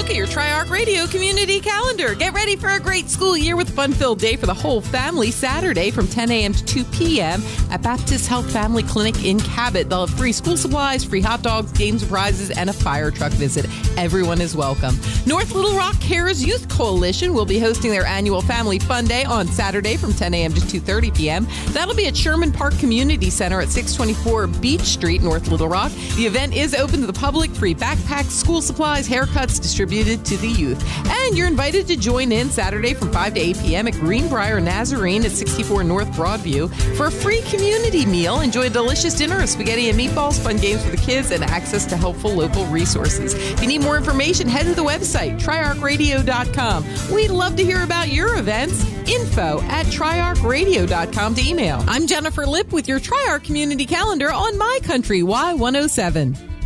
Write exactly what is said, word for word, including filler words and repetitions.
look at your Tri-Arc Radio community calendar. Get ready for a great school year with a fun-filled day for the whole family. Saturday from ten a.m. to two p.m. at Baptist Health Family Clinic in Cabot. They'll have free school supplies, free hot dogs, games and prizes, and a fire truck visit. Everyone is welcome. North Little Rock Cares Youth Coalition will be hosting their annual Family Fun Day on Saturday from ten a.m. to two thirty p.m. That'll be at Sherman Park Community Center at six twenty-four Beach Street, North Little Rock. The event is open to the public. Free backpacks, school supplies, haircuts distributed to the youth. And you're invited to join in Saturday from five to eight p.m. at Greenbrier Nazarene at sixty-four North Broadview for a free community meal. Enjoy a delicious dinner of spaghetti and meatballs, fun games for the kids, and access to helpful local resources. If you need more information, head to the website, tri arc radio dot com. We'd love to hear about your events. Info at tri arc radio dot com to email. I'm Jennifer Lipp with your Tri-Arc Community Calendar on My Country Y one oh seven.